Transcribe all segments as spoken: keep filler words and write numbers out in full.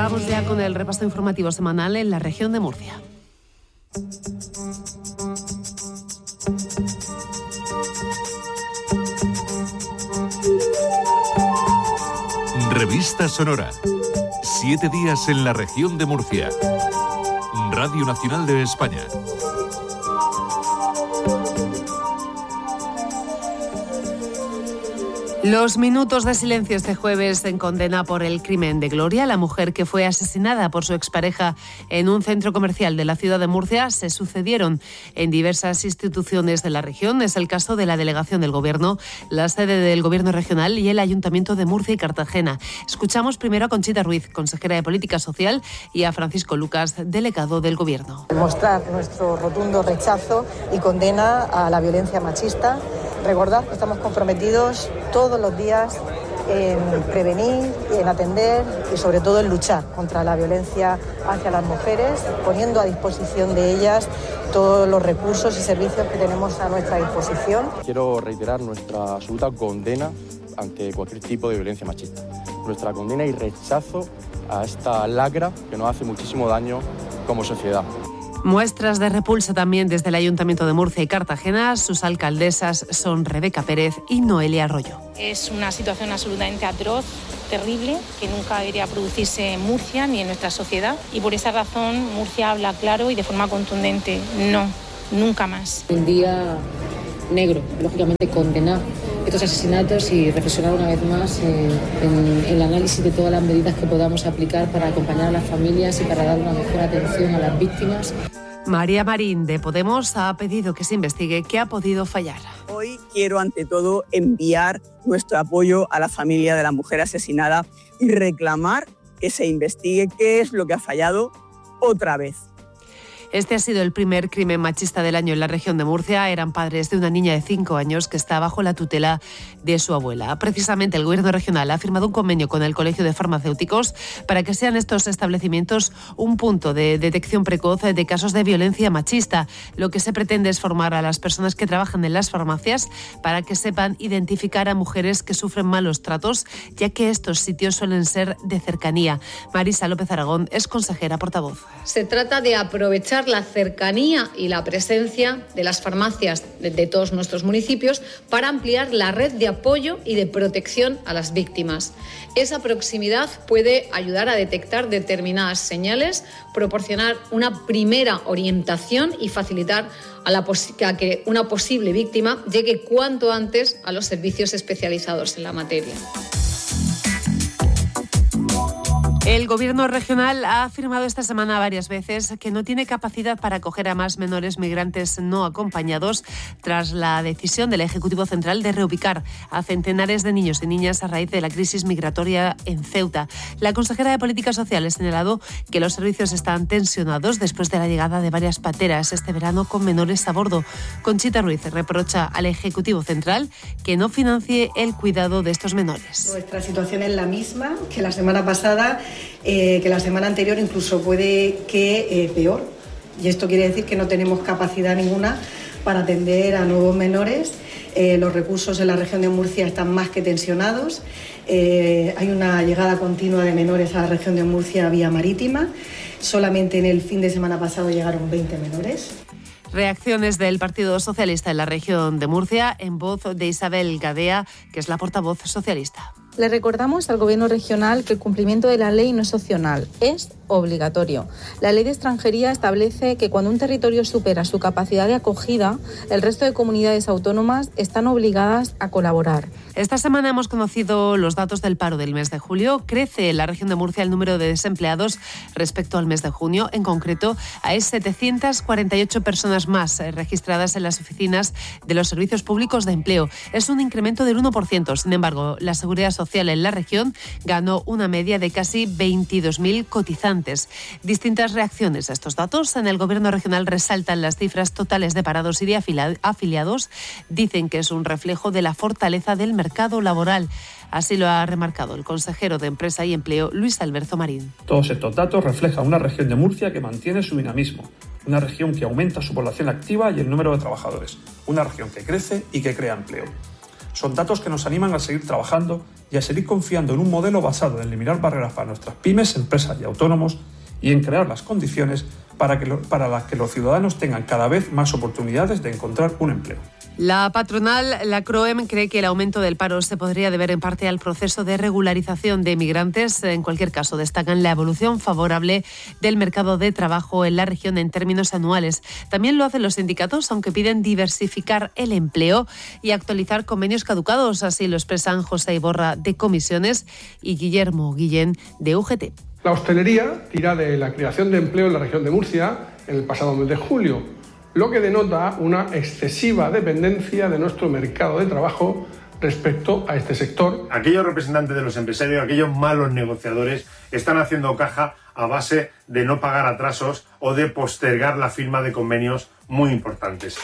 Vamos ya con el repaso informativo semanal en la región de Murcia. Revista Sonora. Siete días en la región de Murcia. Radio Nacional de España. Los minutos de silencio este jueves en condena por el crimen de Gloria, la mujer que fue asesinada por su expareja en un centro comercial de la ciudad de Murcia, se sucedieron en diversas instituciones de la región. Es el caso de la delegación del Gobierno, la sede del Gobierno regional y el Ayuntamiento de Murcia y Cartagena. Escuchamos primero a Conchita Ruiz, consejera de Política Social, y a Francisco Lucas, delegado del Gobierno. Mostrar nuestro rotundo rechazo y condena a la violencia machista. Recordad que estamos comprometidos todos los días en prevenir, en atender y sobre todo en luchar contra la violencia hacia las mujeres, poniendo a disposición de ellas todos los recursos y servicios que tenemos a nuestra disposición. Quiero reiterar nuestra absoluta condena ante cualquier tipo de violencia machista. Nuestra condena y rechazo a esta lacra que nos hace muchísimo daño como sociedad. Muestras de repulsa también desde el Ayuntamiento de Murcia y Cartagena. Sus alcaldesas son Rebeca Pérez y Noelia Arroyo. Es una situación absolutamente atroz, terrible, que nunca debería producirse en Murcia ni en nuestra sociedad. Y por esa razón Murcia habla claro y de forma contundente: no, nunca más. Un día negro, lógicamente condenar estos asesinatos y reflexionar una vez más eh, en, en el análisis de todas las medidas que podamos aplicar para acompañar a las familias y para dar una mejor atención a las víctimas. María Marín, de Podemos, ha pedido que se investigue qué ha podido fallar. Hoy quiero, ante todo, enviar nuestro apoyo a la familia de la mujer asesinada y reclamar que se investigue qué es lo que ha fallado otra vez. Este ha sido el primer crimen machista del año en la región de Murcia. Eran padres de una niña de cinco años que está bajo la tutela de su abuela. Precisamente el Gobierno regional ha firmado un convenio con el Colegio de Farmacéuticos para que sean estos establecimientos un punto de detección precoz de casos de violencia machista. Lo que se pretende es formar a las personas que trabajan en las farmacias para que sepan identificar a mujeres que sufren malos tratos, ya que estos sitios suelen ser de cercanía. Marisa López Aragón es consejera portavoz. Se trata de aprovechar la cercanía y la presencia de las farmacias de, de todos nuestros municipios para ampliar la red de apoyo y de protección a las víctimas. Esa proximidad puede ayudar a detectar determinadas señales, proporcionar una primera orientación y facilitar a, la pos- a que una posible víctima llegue cuanto antes a los servicios especializados en la materia. El Gobierno regional ha afirmado esta semana varias veces que no tiene capacidad para acoger a más menores migrantes no acompañados tras la decisión del Ejecutivo Central de reubicar a centenares de niños y niñas a raíz de la crisis migratoria en Ceuta. La consejera de Políticas Sociales ha señalado que los servicios están tensionados después de la llegada de varias pateras este verano con menores a bordo. Conchita Ruiz reprocha al Ejecutivo Central que no financie el cuidado de estos menores. Nuestra situación es la misma que la semana pasada, eh, que la semana anterior, incluso puede que eh, peor. Y esto quiere decir que no tenemos capacidad ninguna para atender a nuevos menores. Eh, los recursos en la región de Murcia están más que tensionados. Eh, hay una llegada continua de menores a la región de Murcia vía marítima. Solamente en el fin de semana pasado llegaron veinte menores. Reacciones del Partido Socialista en la región de Murcia en voz de Isabel Gadea, que es la portavoz socialista. Le recordamos al Gobierno regional que el cumplimiento de la ley no es opcional, es obligatorio. La Ley de Extranjería establece que cuando un territorio supera su capacidad de acogida, el resto de comunidades autónomas están obligadas a colaborar. Esta semana hemos conocido los datos del paro del mes de julio. Crece en la región de Murcia el número de desempleados respecto al mes de junio. En concreto, hay setecientas cuarenta y ocho personas más registradas en las oficinas de los servicios públicos de empleo. Es un incremento del uno por ciento. Sin embargo, la Seguridad Social en la región ganó una media de casi veintidós mil cotizantes. Distintas reacciones a estos datos. En el Gobierno regional resaltan las cifras totales de parados y de afiliados. Dicen que es un reflejo de la fortaleza del mercado laboral. Así lo ha remarcado el consejero de Empresa y Empleo, Luis Alberto Marín. Todos estos datos reflejan una región de Murcia que mantiene su dinamismo, una región que aumenta su población activa y el número de trabajadores, una región que crece y que crea empleo. Son datos que nos animan a seguir trabajando y a seguir confiando en un modelo basado en eliminar barreras para nuestras pymes, empresas y autónomos y en crear las condiciones para, que lo, para las que los ciudadanos tengan cada vez más oportunidades de encontrar un empleo. La patronal, la CROEM, cree que el aumento del paro se podría deber en parte al proceso de regularización de migrantes. En cualquier caso, destacan la evolución favorable del mercado de trabajo en la región en términos anuales. También lo hacen los sindicatos, aunque piden diversificar el empleo y actualizar convenios caducados. Así lo expresan José Iborra, de Comisiones, y Guillermo Guillén, de U G T. La hostelería tira de la creación de empleo en la región de Murcia en el pasado mes de julio, lo que denota una excesiva dependencia de nuestro mercado de trabajo respecto a este sector. Aquellos representantes de los empresarios, aquellos malos negociadores, están haciendo caja a base de no pagar atrasos o de postergar la firma de convenios muy importantes.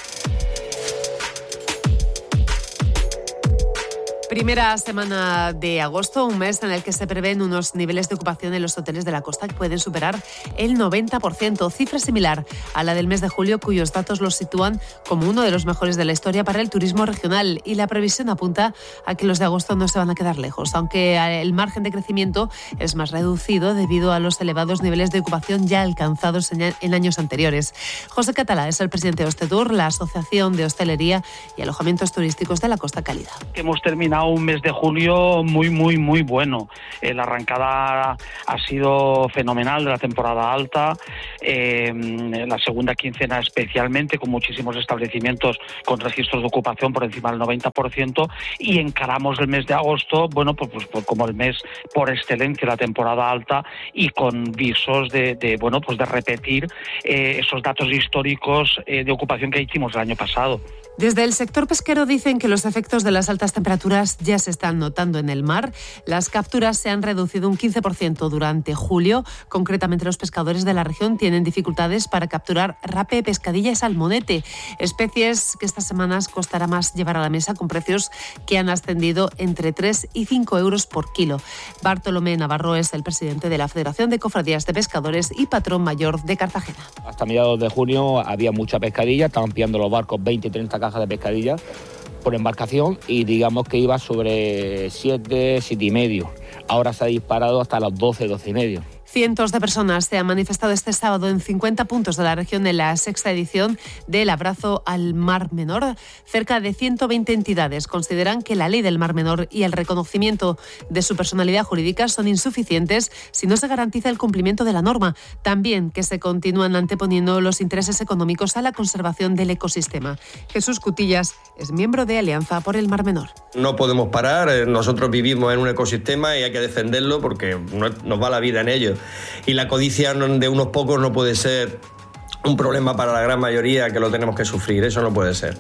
Primera semana de agosto, un mes en el que se prevén unos niveles de ocupación en los hoteles de la costa que pueden superar el noventa por ciento, cifra similar a la del mes de julio, cuyos datos los sitúan como uno de los mejores de la historia para el turismo regional, y la previsión apunta a que los de agosto no se van a quedar lejos, aunque el margen de crecimiento es más reducido debido a los elevados niveles de ocupación ya alcanzados en años anteriores. José Catalá es el presidente de Hostetur, la Asociación de Hostelería y Alojamientos Turísticos de la Costa Cálida. Hemos terminado un mes de julio muy, muy, muy bueno. Eh, la arrancada ha sido fenomenal de la temporada alta, eh, la segunda quincena especialmente, con muchísimos establecimientos con registros de ocupación por encima del noventa por ciento, y encaramos el mes de agosto, bueno, pues, pues, pues como el mes por excelencia de la temporada alta, y con visos de, de bueno, pues de repetir eh, esos datos históricos eh, de ocupación que hicimos el año pasado. Desde el sector pesquero dicen que los efectos de las altas temperaturas ya se están notando en el mar. Las capturas se han reducido un quince por ciento durante julio. Concretamente, los pescadores de la región tienen dificultades para capturar rape, pescadilla y salmonete, especies que estas semanas costará más llevar a la mesa, con precios que han ascendido entre tres y cinco euros por kilo. Bartolomé Navarro es el presidente de la Federación de Cofradías de Pescadores y patrón mayor de Cartagena. Hasta mediados de junio había mucha pescadilla, estaban pillando los barcos veinte y treinta cajas de pescadilla por embarcación, y digamos que iba sobre siete, siete y medio. Ahora se ha disparado hasta los doce, doce y medio. Cientos de personas se han manifestado este sábado en cincuenta puntos de la región en la sexta edición del Abrazo al Mar Menor. Cerca de ciento veinte entidades consideran que la ley del Mar Menor y el reconocimiento de su personalidad jurídica son insuficientes si no se garantiza el cumplimiento de la norma. También que se continúan anteponiendo los intereses económicos a la conservación del ecosistema. Jesús Cutillas es miembro de Alianza por el Mar Menor. No podemos parar, nosotros vivimos en un ecosistema y hay que defenderlo porque nos va la vida en ello. Y la codicia de unos pocos no puede ser un problema para la gran mayoría, que lo tenemos que sufrir. Eso no puede ser.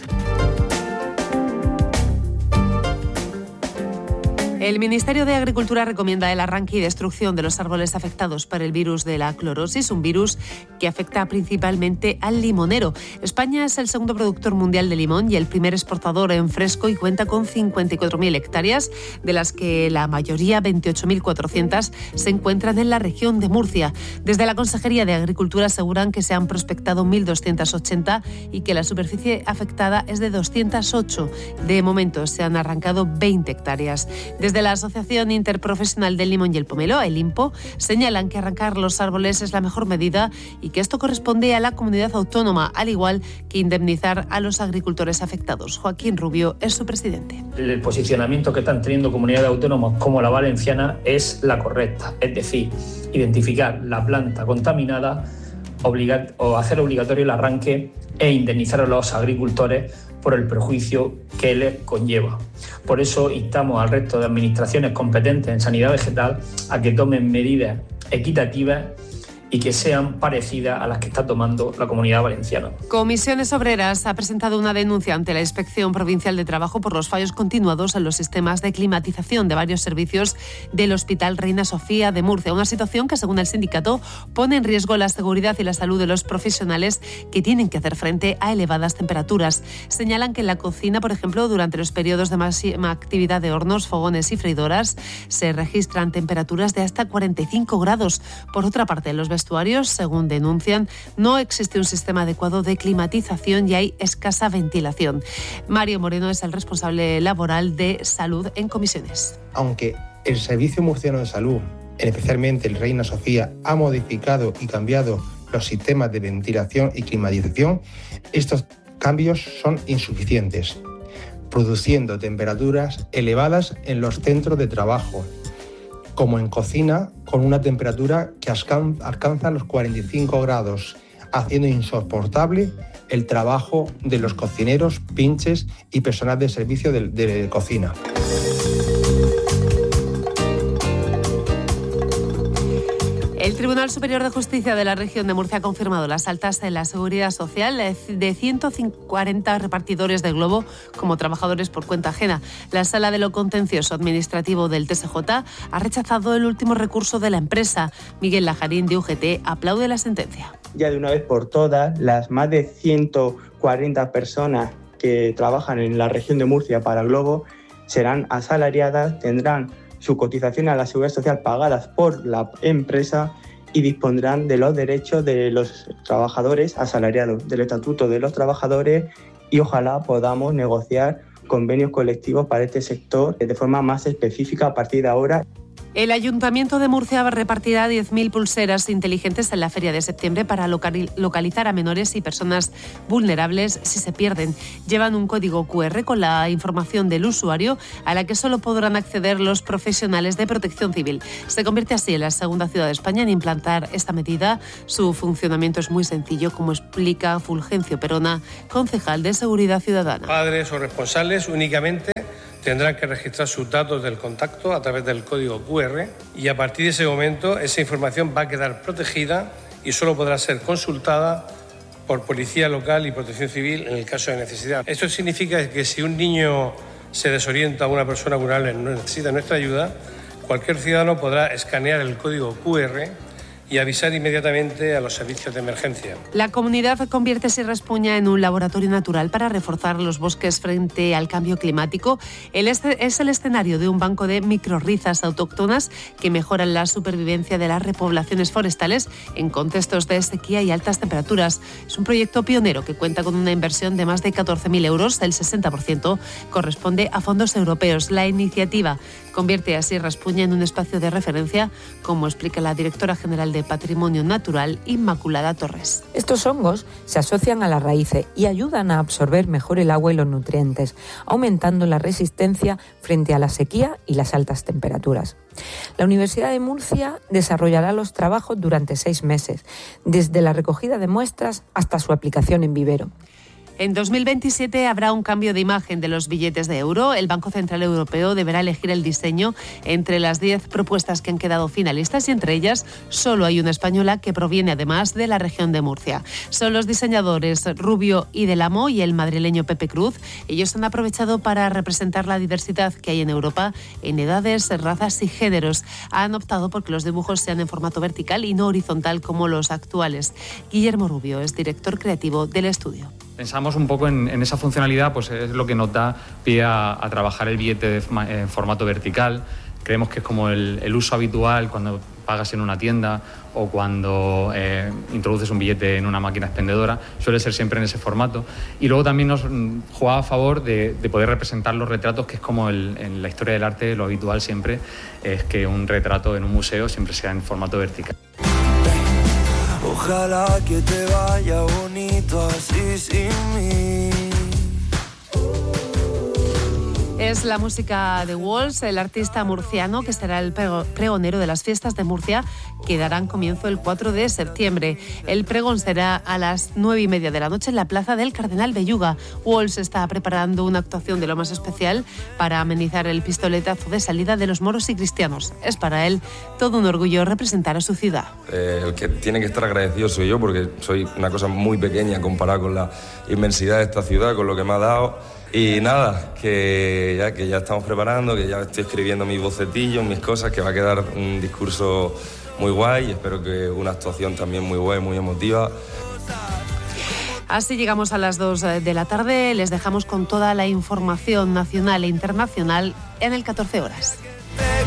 El Ministerio de Agricultura recomienda el arranque y destrucción de los árboles afectados por el virus de la clorosis, un virus que afecta principalmente al limonero. España es el segundo productor mundial de limón y el primer exportador en fresco, y cuenta con cincuenta y cuatro mil hectáreas, de las que la mayoría, veintiocho mil cuatrocientas, se encuentran en la región de Murcia. Desde la Consejería de Agricultura aseguran que se han prospectado mil doscientas ochenta y que la superficie afectada es de doscientas ocho. De momento se han arrancado veinte hectáreas. Desde la Asociación Interprofesional del Limón y el Pomelo, el INPO, señalan que arrancar los árboles es la mejor medida y que esto corresponde a la comunidad autónoma, al igual que indemnizar a los agricultores afectados. Joaquín Rubio es su presidente. El posicionamiento que están teniendo comunidades autónomas como la valenciana es la correcta, es decir, identificar la planta contaminada, obligar, o hacer obligatorio el arranque e indemnizar a los agricultores por el perjuicio que le conlleva. Por eso instamos al resto de administraciones competentes en sanidad vegetal a que tomen medidas equitativas y que sean parecidas a las que está tomando la Comunidad Valenciana. Comisiones Obreras ha presentado una denuncia ante la Inspección Provincial de Trabajo por los fallos continuados en los sistemas de climatización de varios servicios del Hospital Reina Sofía de Murcia. Una situación que, según el sindicato, pone en riesgo la seguridad y la salud de los profesionales que tienen que hacer frente a elevadas temperaturas. Señalan que en la cocina, por ejemplo, durante los periodos de máxima actividad de hornos, fogones y freidoras, se registran temperaturas de hasta cuarenta y cinco grados. Por otra parte, los vestuarios. Según denuncian, no existe un sistema adecuado de climatización y hay escasa ventilación. Mario Moreno es el responsable laboral de salud en Comisiones. Aunque el Servicio Murciano de Salud, especialmente el Reina Sofía, ha modificado y cambiado los sistemas de ventilación y climatización, estos cambios son insuficientes, produciendo temperaturas elevadas en los centros de trabajo, como en cocina, con una temperatura que alcanza los cuarenta y cinco grados, haciendo insoportable el trabajo de los cocineros, pinches y personal de servicio de, de cocina. El Tribunal Superior de Justicia de la Región de Murcia ha confirmado las altas en la Seguridad Social de ciento cuarenta repartidores de Globo como trabajadores por cuenta ajena. La Sala de lo Contencioso Administrativo del T S J ha rechazado el último recurso de la empresa. Miguel Lajarín, de U G T, aplaude la sentencia. Ya de una vez por todas, las más de ciento cuarenta personas que trabajan en la región de Murcia para Globo serán asalariadas, tendrán su cotización a la Seguridad Social pagadas por la empresa y dispondrán de los derechos de los trabajadores asalariados, del Estatuto de los Trabajadores, y ojalá podamos negociar convenios colectivos para este sector de forma más específica a partir de ahora. El Ayuntamiento de Murcia repartirá diez mil pulseras inteligentes en la feria de septiembre para localizar a menores y personas vulnerables si se pierden. Llevan un código cu erre con la información del usuario a la que solo podrán acceder los profesionales de protección civil. Se convierte así en la segunda ciudad de España en implantar esta medida. Su funcionamiento es muy sencillo, como explica Fulgencio Perona, concejal de Seguridad Ciudadana. Padres o responsables únicamente tendrán que registrar sus datos del contacto a través del código cu erre y a partir de ese momento esa información va a quedar protegida y solo podrá ser consultada por Policía Local y Protección Civil en el caso de necesidad. Esto significa que si un niño se desorienta o una persona vulnerable necesita nuestra ayuda, cualquier ciudadano podrá escanear el código cu erre y avisar inmediatamente a los servicios de emergencia. La comunidad convierte Sierra Espuña en un laboratorio natural para reforzar los bosques frente al cambio climático. El este es el escenario de un banco de microrrizas autóctonas que mejoran la supervivencia de las repoblaciones forestales en contextos de sequía y altas temperaturas. Es un proyecto pionero que cuenta con una inversión de más de catorce mil euros. El sesenta por ciento corresponde a fondos europeos. La iniciativa convierte a Sierra Espuña en un espacio de referencia, como explica la directora general de Patrimonio Natural, Inmaculada Torres. Estos hongos se asocian a las raíces y ayudan a absorber mejor el agua y los nutrientes, aumentando la resistencia frente a la sequía y las altas temperaturas. La Universidad de Murcia desarrollará los trabajos durante seis meses, desde la recogida de muestras hasta su aplicación en vivero. En dos mil veintisiete habrá un cambio de imagen de los billetes de euro. El Banco Central Europeo deberá elegir el diseño entre las diez propuestas que han quedado finalistas y entre ellas solo hay una española que proviene además de la región de Murcia. Son los diseñadores Rubio y Del Amo y el madrileño Pepe Cruz. Ellos han aprovechado para representar la diversidad que hay en Europa en edades, razas y géneros. Han optado porque los dibujos sean en formato vertical y no horizontal como los actuales. Guillermo Rubio es director creativo del estudio. Pensamos un poco en, en esa funcionalidad, pues es lo que nos da pie a, a trabajar el billete de, en formato vertical. Creemos que es como el, el uso habitual cuando pagas en una tienda o cuando eh, introduces un billete en una máquina expendedora, suele ser siempre en ese formato. Y luego también nos juega a favor de, de poder representar los retratos, que es como el, en la historia del arte lo habitual siempre es que un retrato en un museo siempre sea en formato vertical. Ojalá que te vaya bonito así sin mí. Es la música de Walls, el artista murciano que será el pregonero de las fiestas de Murcia, que darán comienzo el cuatro de septiembre. El pregón será a las nueve y media de la noche en la plaza del Cardenal Belluga. Walls está preparando una actuación de lo más especial para amenizar el pistoletazo de salida de los moros y cristianos. Es para él todo un orgullo representar a su ciudad. Eh, el que tiene que estar agradecido soy yo, porque soy una cosa muy pequeña comparado con la inmensidad de esta ciudad, con lo que me ha dado. Y nada, que ya, que ya estamos preparando, que ya estoy escribiendo mis bocetillos, mis cosas, que va a quedar un discurso muy guay y espero que una actuación también muy guay, muy emotiva. Así llegamos a las dos de la tarde. Les dejamos con toda la información nacional e internacional en el catorce horas.